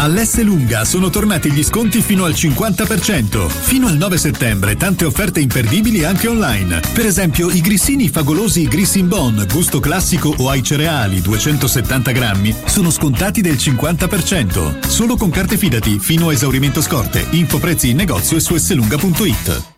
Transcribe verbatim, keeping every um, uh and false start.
All'Esselunga sono tornati gli sconti fino al cinquanta per cento. Fino al nove settembre tante offerte imperdibili anche online. Per esempio i grissini favolosi Grissin Bon, gusto classico o ai cereali duecentosettanta grammi sono scontati del cinquanta per cento. Solo con carte Fidati fino a esaurimento scorte. Info prezzi in negozio e su esselunga punto it.